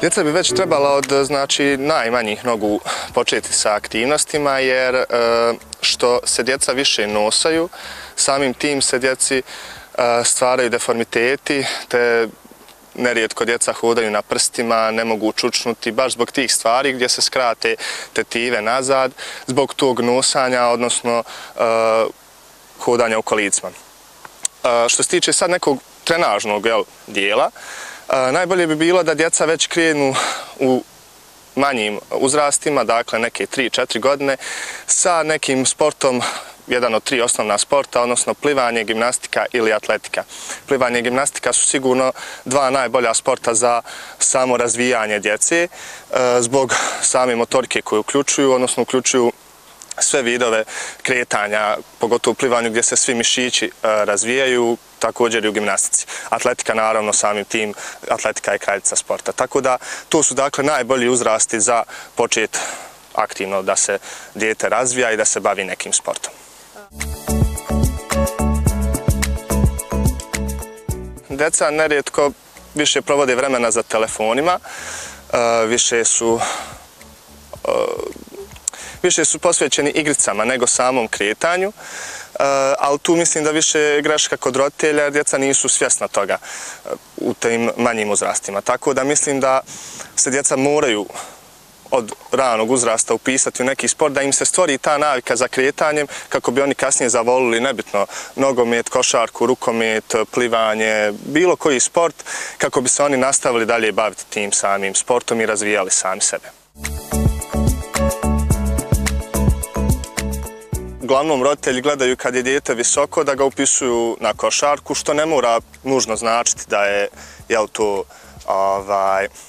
Djeca bi već trebala od najmanjih nogu početi sa aktivnostima, jer što se djeca više nosaju, samim tim se djeci stvaraju deformiteti, te nerijetko djeca hodaju na prstima, ne mogu čučnuti, baš zbog tih stvari gdje se skrate tetive nazad, zbog tog nosanja, odnosno hodanja u kolicima. Što se tiče sad nekog trenažnog dijela, najbolje bi bilo da djeca već krenu u manjim uzrastima, dakle neke 3-4 godine, sa nekim sportom, jedan od 3 osnovna sporta, odnosno plivanje, gimnastika ili atletika. Plivanje i gimnastika su sigurno 2 najbolja sporta za samo razvijanje djece, zbog same motorike koju uključuju, odnosno uključuju sve vidove kretanja, pogotovo u plivanju gdje se svi mišići razvijaju, također i u gimnastici. Atletika, naravno, samim tim, atletika je kraljica sporta. Tako da, to su dakle najbolji uzrasti za počet aktivno da se dijete razvija i da se bavi nekim sportom. Djeca nerijetko više provode vremena za telefonima, više su posvećeni igricama nego samom kretanju, ali tu mislim da više je greška kod roditelja jer djeca nisu svjesna toga u tim manjim uzrastima. Tako da mislim da se djeca moraju od ranog uzrasta upisati u neki sport, da im se stvori ta navika za kretanjem kako bi oni kasnije zavolili, nebitno, nogomet, košarku, rukomet, plivanje, bilo koji sport, kako bi se oni nastavili dalje baviti tim samim sportom i razvijali sami sebe. Uglavnom, roditelji gledaju kad je dijete visoko da ga upisuju na košarku, što ne mora nužno značiti da je to